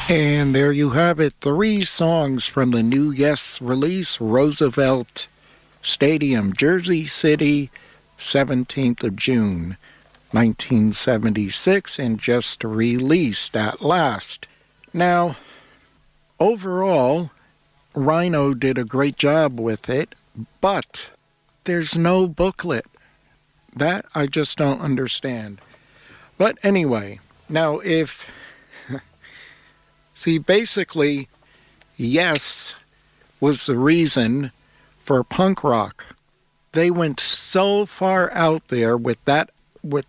And there you have it, 3 songs from the new Yes release, Roosevelt Stadium, Jersey City, 17th of June, 1976, and just released at last. Now, overall, Rhino did a great job with it, but there's no booklet. That I just don't understand. But anyway, now if... See, basically, Yes was the reason for punk rock. They went so far out there with that, with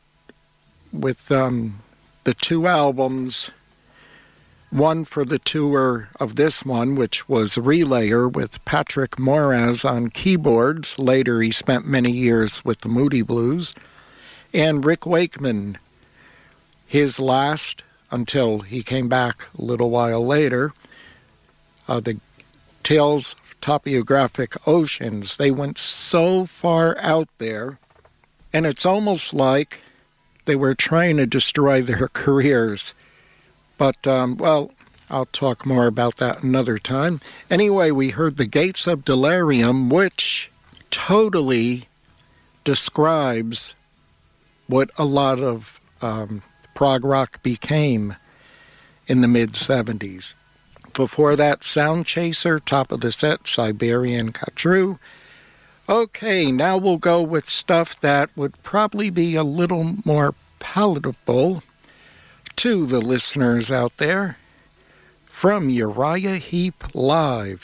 the 2 albums. One for the tour of this one, which was Relayer with Patrick Moraz on keyboards. Later, he spent many years with the Moody Blues. And Rick Wakeman, his last, until he came back a little while later, the Tales of Topographic Oceans. They went so far out there, and it's almost like they were trying to destroy their careers. But, well, I'll talk more about that another time. Anyway, we heard The Gates of Delirium, which totally describes what a lot of prog rock became in the mid-'70s. Before that, Sound Chaser, top of the set, Siberian Khatru. Okay, now we'll go with stuff that would probably be a little more palatable to the listeners out there. From Uriah Heep Live,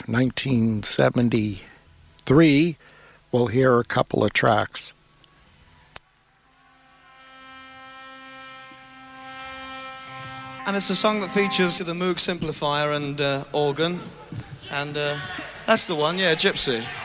1973, we'll hear a couple of tracks. And it's a song that features the Moog simplifier and organ. And that's the one, yeah, Gypsy.